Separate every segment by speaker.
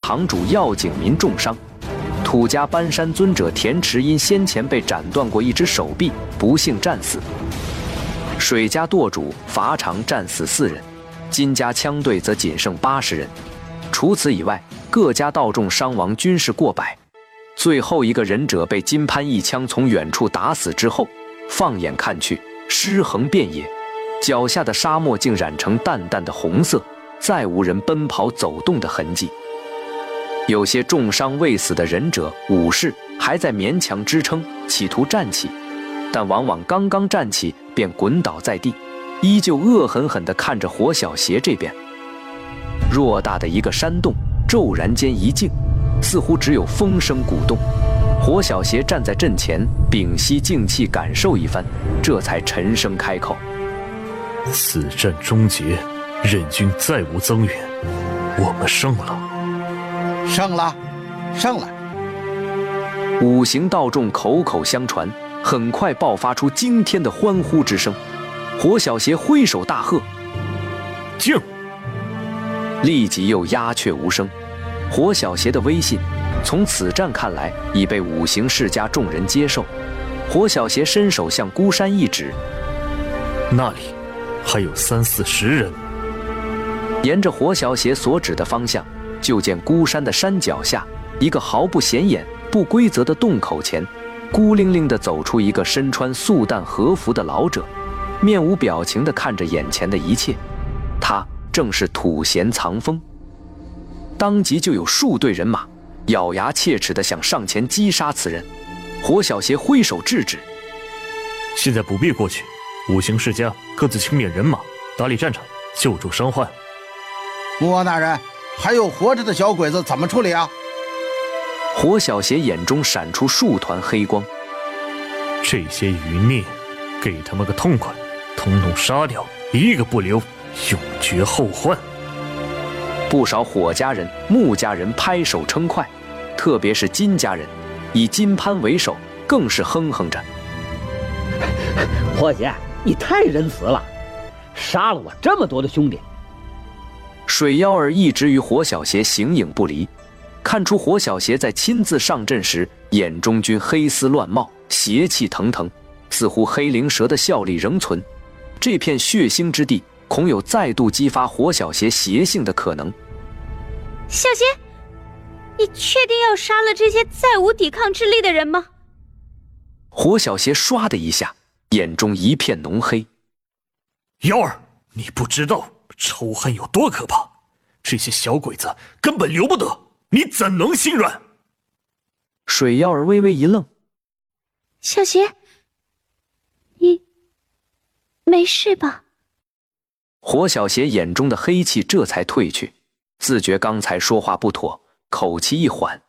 Speaker 1: 堂主药景民重伤，土家搬山尊者田池因先前被斩断过一只手臂，不幸战死。水家舵主伐长战死4人，金家枪队则仅剩80人。除此以外，各家道众伤亡均是过百。最后一个忍者被金潘一枪从远处打死之后，放眼看去，尸横遍野，脚下的沙漠竟染成淡淡的红色，再无人奔跑走动的痕迹。有些重伤未死的忍者、武士还在勉强支撑，企图站起，但往往刚刚站起便滚倒在地，依旧恶狠狠地看着火小邪这边。偌大的一个山洞骤然间一静，似乎只有风声鼓动。火小邪站在阵前，屏息静气感受一番，这才沉声开口：
Speaker 2: 此战终结，任军再无增援，我们胜了。
Speaker 3: 胜了，胜了！
Speaker 1: 五行道众口口相传，很快爆发出惊天的欢呼之声。火小邪挥手大喝：
Speaker 2: 静！
Speaker 1: 立即又鸦雀无声。火小邪的威信从此战看来已被五行世家众人接受。火小邪伸手向孤山一指，
Speaker 2: 那里还有30-40人。
Speaker 1: 沿着火小邪所指的方向，就见孤山的山脚下一个毫不显眼、不规则的洞口前，孤零零地走出一个身穿素淡和服的老者，面无表情地看着眼前的一切。他正是土贤藏风。当即就有数队人马咬牙切齿地想上前击杀此人。火小邪挥手制止：
Speaker 2: 现在不必过去，五行世家各自清点人马，打理战场，救助伤患。
Speaker 3: 木王大人，还有活着的小鬼子怎么处理啊？
Speaker 1: 火小邪眼中闪出数团黑光。
Speaker 2: 这些余孽，给他们个痛快，统统杀掉，一个不留，永绝后患。
Speaker 1: 不少火家人、木家人拍手称快，特别是金家人，以金潘为首，更是哼哼着：
Speaker 4: 火姐，你太仁慈了，杀了我这么多的兄弟。
Speaker 1: 水妖儿一直与火小邪形影不离，看出火小邪在亲自上阵时，眼中均黑丝乱冒，邪气腾腾，似乎黑灵蛇的效力仍存。这片血腥之地，恐有再度激发火小邪邪性的可能。
Speaker 5: 小邪，你确定要杀了这些再无抵抗之力的人吗？
Speaker 1: 火小邪唰的一下，眼中一片浓黑。
Speaker 2: 妖儿，你不知道仇恨有多可怕，这些小鬼子根本留不得，你怎能心软？
Speaker 1: 水妖儿微微一愣：
Speaker 5: 小邪，你没事吧？
Speaker 1: 火小邪眼中的黑气这才退去，自觉刚才说话不妥，口气一缓：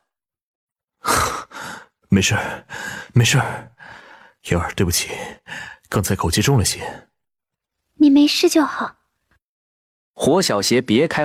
Speaker 2: 没事，没事，妖儿，对不起，刚才口气重了些。
Speaker 5: 你没事就好。
Speaker 1: 火小邪别开